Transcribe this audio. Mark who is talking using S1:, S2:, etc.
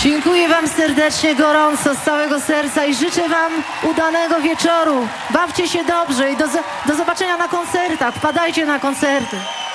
S1: Dziękuję wam serdecznie, gorąco, z całego serca i życzę wam udanego wieczoru. Bawcie się dobrze i do zobaczenia na koncertach. Wpadajcie na koncerty.